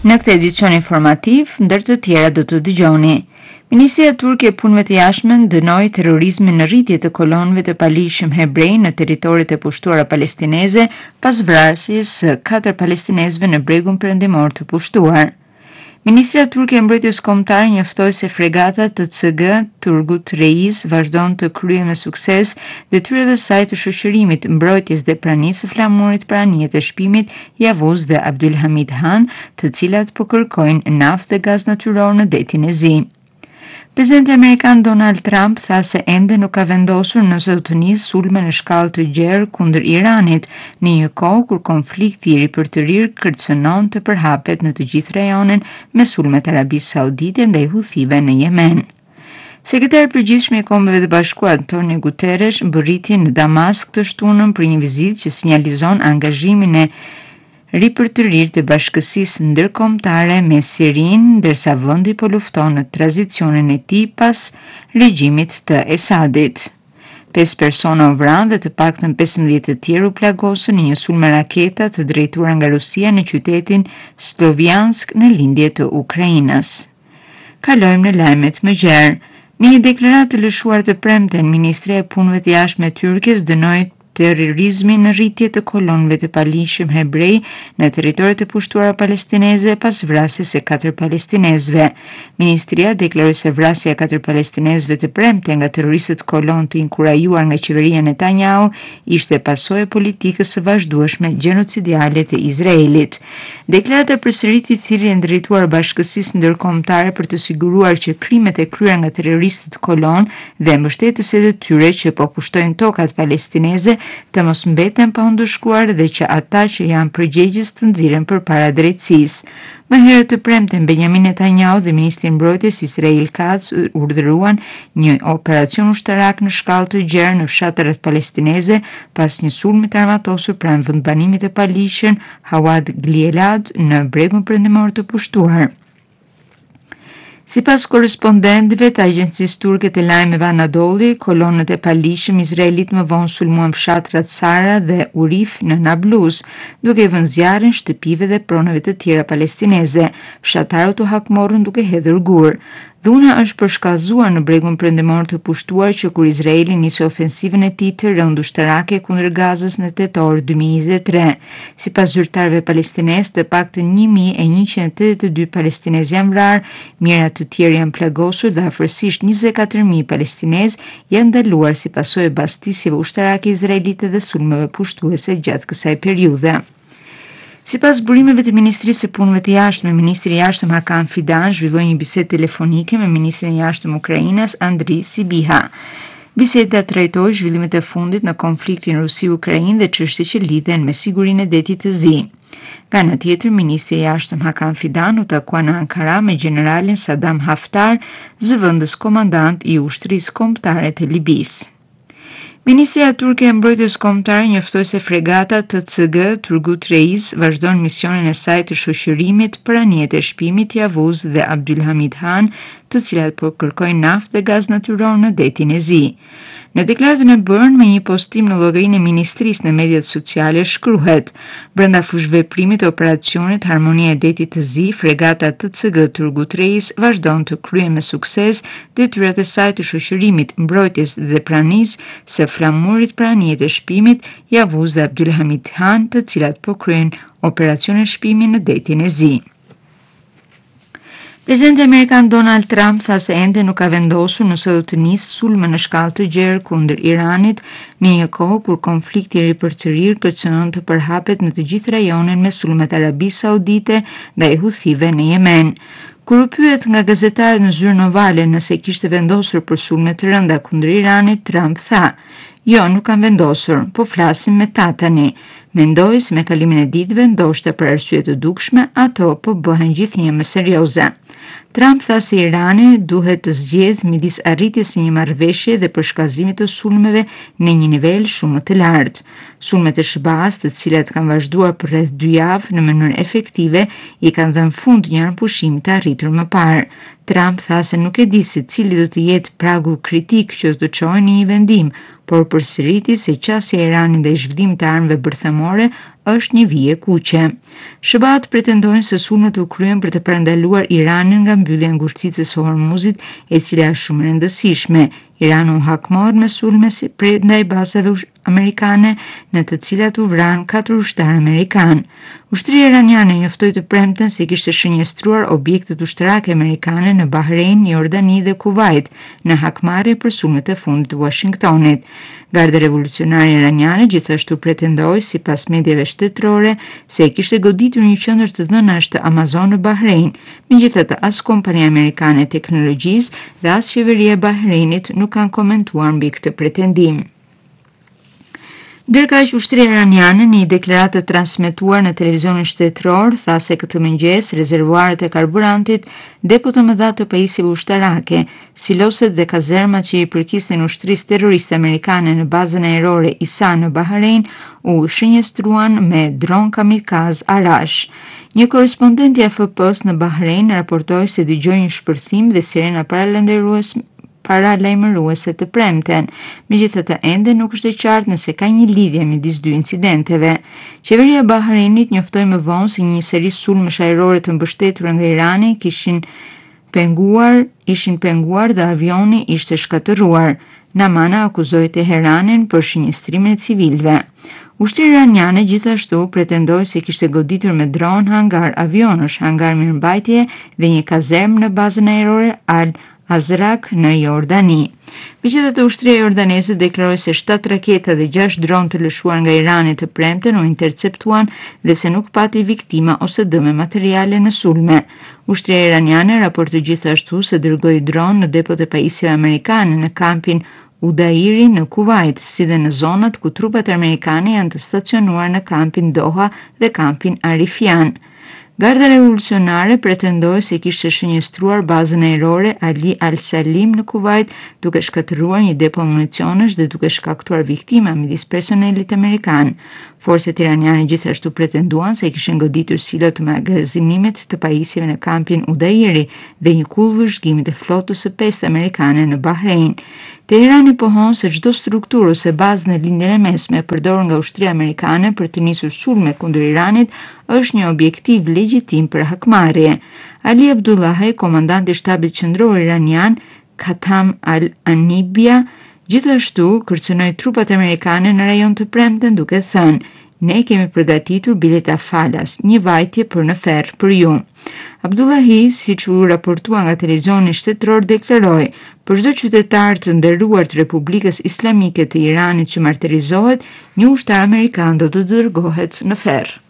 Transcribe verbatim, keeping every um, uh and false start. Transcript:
Në këtë edicion informativ, ndër të tjera do të dëgjoni. Ministria turke e punëve të jashtme dënoi terrorizmin në rritje të kolonëve të palishëm hebrej në territoret e pushtuara palestineze pas vrasjes së katër palestinezëve në bregun perëndimor të pushtuar. Ministria turke e mbrojtjes kombëtare njoftoi se fregata T C G Turgut Reis vazhdon të kryejë me sukses detyrat e saj të shoqërimit, mbrojtjes dhe pranisë së flamurit për anijet e shpimit Yavuz dhe Abdulhamid Han, të cilat po kërkojnë naftë dhe gaz natyror në detin e Zi. Presidenti amerikan Donald Trump tha se ende nuk ka vendosur nëse do të nisë sulme në shkallë të gjerë kundër Iranit, në një kohë kur konflikti i ripërtërir kërcënon të përhapet në të gjithë rajonin me sulmet e Arabisë Saudite ndaj Huthive në Yemen. Sekretari i përgjithshëm i Kombeve të Bashkuara Antonio Guterres mbërriti në Damask të shtunën për një vizitë që sinjalizon angazhimin e ripërtërir të bashkësisë ndërkombëtare me Sirinë, ndërsa vendi po lufton në tranzicionin e tij pas regjimit të Esadit. Pesë persona u vranë dhe të paktën pesëmbëdhjetë të tjerë u plagosën në një sulm me raketa të drejtuar nga Rusia në qytetin Sloviansk në lindje të Ukrainës. Kalojmë në lajmet më gjerë. Në një deklaratë të lëshuar të premten, Ministria e Punëve të Jashtme e Turqisë dënoi terrorizmi në rritje të kolonëve të palishëm hebrej në territoret e pushtuara palestineze pas vrasjes së katër palestinezëve. Ministria deklaroi se vrasja e katër palestinezëve të premte nga terroristët kolon të inkurajuar nga qeveria Netanyahu ishte pasojë e politikës së vazhdueshme gjenocidiale të Izraelit. Deklarata përsëriti thirrjen drejtuar bashkësisë ndërkombëtare për të siguruar që krimet e kryer nga terroristët kolon dhe mbështetësit e tyre që po pushtojnë tokat palestineze të mos mbeten pa u ndëshkuar dhe që ata që janë përgjegjës të nxiren përpara drejtësisë. Më herët të premten, Benjamin Netanyahu dhe ministri i mbrojtjes Israel Katz urdhëruan një operacion ushtarak në shkallë të gjerë në fshatrat palestineze pas një sulmi të armatosur pranë vendbanimit të palishëm Hawad Glielad në bregun perëndimor të pushtuar. Sipas korrespondentëve të agjencisë turke të lajmeve Anadolu, kolonët e palishëm izraelit më vonë sulmuan fshatrat Sara dhe Urif në Nablus, duke vënë zjarrin shtëpive dhe pronave të tjera palestineze. Fshatarët u hakmorën duke hedhur gur. Dhuna është përshkallëzuar në bregun perëndimor të pushtuar që kur Izraeli nisi ofensivën e tij të rëndë ushtarake kundër Gazës në tetor dy mijë e njëzet e tre. Sipas zyrtarëve palestinezë, të paktën një mijë e njëqind e tetëdhjetë e dy palestinezë janë vrarë, mijëra të tjerë janë plagosur dhe afërsisht njëzet e katër mijë palestinezë janë ndaluar si pasojë e bastisjeve ushtarake izraelite dhe sulmeve pushtuese gjatë kësaj periudhe. Sipas burimeve të Ministrisë së Punëve të Jashtme, Ministri i Jashtëm Hakan Fidan zhvilloi një bisedë telefonike me Ministrin e Jashtëm Ukrainës Andriy Sybiha. Biseda trajtoi zhvillimet e fundit në konfliktin Rusi-Ukrainë dhe çështjet që lidhen me sigurinë e detit të Zi. Nga ana tjetër, Ministri i Jashtëm Hakan Fidan u takua në Ankara me generalin Saddam Haftar, zëvendës komandant i ushtrisë kombëtare të Libisë. Ministria turke e mbrojtjes kombëtare njoftoi se fregata T C G Turgut Reis vazhdon misionin e saj të shoqërimit për anijet e shpimit Yavuz dhe Abdulhamid Han, të cilat po kërkojnë naftë dhe gaz natyror në detin e Zi. Në deklaratën e bërë me një postim në llogarinë e ministrisë në mediat sociale shkruhet: brenda fushveprimit të operacionit Harmonia e detit të Zi, fregata T C G Turgut Reis vazhdon të kryejë me sukses detyrat e saj të shoqërimit, mbrojtjes dhe pranisë së flamurit për anijet e shpimit Yavuz dhe Abdulhamid Han, të cilat po kryejnë operacione shpimi në detin e Zi. Presidenti amerikan Donald Trump tha se ende nuk ka vendosur nëse do të nisë sulme në shkallë të gjerë kundër Iranit në një kohë kur konflikti i ripërtërir kërcënon të përhapet në të gjithë rajonin me sulmet Arabisë Saudite ndaj Huthive në Yemen. Kur u pyet nga gazetarët në zyrën ovale nëse kishte vendosur për sulme të rënda kundër Iranit, Trump tha: "Jo, nuk kam vendosur, po flasim me ta tani. Mendoj se me kalimin e ditëve, ndoshta për arsye të dukshme, ato po bëhen gjithnjë më serioze." Trump tha se Irani duhet të zgjedhë midis arritjes së një marrëveshje dhe përshkallëzimit të sulmeve në një nivel shumë të lartë. Sulmet e Shbas, të cilat kanë vazhduar për rreth dy javë në mënyrë efektive, i kanë dhënë fund një pushimi të arritur më parë. Trump tha se nuk e di se cili do të jetë pragu kritik që do të çojë në një vendim, por përsëriti se qasja e Iranit ndaj zhvillimit të armëve bërthemore është një vije kuqe. S B A-t pretendojnë se sulmet u kryen për të parandaluar Iranin nga mbyllja e ngushticës së Hormuzit, e cila është shumë e rëndësishme. Irani u hakmor me sulme si prej ndaj bazave amerikane, në të cilat u vran katër ushtarë amerikan. Ushtria iraniane njoftoi të premten se kishte shënjestruar objektet ushtarake amerikane në Bahrein, Jordani dhe Kuvajt në hakmarrje për sulmet e fundit të Washingtonit. Garda revolucionare iraniane gjithashtu pretendoi, sipas mediave shtetërore, se e kishte goditur një qendër të dhënash të Amazon në Bahrein. Megjithatë, as kompania amerikane e teknologjisë dhe as qeveria e Bahreinit nuk kanë komentuar mbi këtë pretendim. Ndërkaq, ushtria iraniane në një deklaratë transmetuar në televizionin shtetëror tha se këtë mëngjes rezervuarët e karburantit depo të mëdha të pajisjeve ushtarake, siloset dhe kazermat që i përkisnin ushtrisë terroriste amerikane në bazën ajrore Isa në Bahrein u shënjestruan me dron kamikaz Arash. Një korrespondent i A F P-s në Bahrein raportoi se dëgjoi një shpërthim dhe sirena paralajmëruese para lajmëruese të premten. Megjithatë, ende nuk është e qartë nëse ka një lidhje midis dy incidenteve. Qeveria e Bahreinit njoftoi më vonë se një seri sulmesh ajrore të mbështetura nga Irani kishin penguar, ishin penguar dhe avioni ishte shkatëruar. Namana akuzoi Teheranin për shënjestrimin e civilëve. Ushtria iraniane gjithashtu pretendoi se kishte goditur me dron hangar avionësh, hangar mirëmbajtje dhe një kazermë në bazën ajrore Al Azraq në Jordani. Megjithatë, ushtria jordaneze deklaroi se shtatë raketa dhe gjashtë dronë të lëshuar nga Irani të premten u interceptuan dhe se nuk pati viktima ose dëme materiale në sulme. Ushtria iraniane raportoi gjithashtu se dërgoi dronë në depot e pajisjeve amerikane në kampin Udairi në Kuvajt, si dhe në zonat ku trupat amerikane janë të stacionuar në kampin Doha dhe kampin Arifian. Garda revolucionare pretendoi se kishte shënjestruar bazën ajrore Ali Al-Salim në Kuvajt, duke shkatëruar një depo municionesh dhe duke shkaktuar viktima midis personelit amerikan. Forcat iraniane gjithashtu pretenduan se kishin goditur silo të magazinimit të pajisjeve në kampin Udairi dhe një kull vëzhgimi të flotës së pestë amerikane në Bahrein. Teherani pohon se çdo strukturë ose bazë në lindjen e mesme e përdorur nga ushtria amerikane për të nisur sulme kundër Iranit është një objektiv legjitim për hakmarrje. Ali Abdullahi, komandanti i shtabit qendror iranian Khatam al-Anibia, gjithashtu kërcënoi trupat amerikane në rajon të premten duke thënë: "Ne kemi përgatitur bileta falas, një vajtje për në ferr për ju." Abdullahi, siç u raportua nga televizioni shtetëror, deklaroi: "Për çdo qytetar të nderuar të Republikës Islamike të Iranit që martirizohet, një ushtar amerikan do të dërgohet në ferr."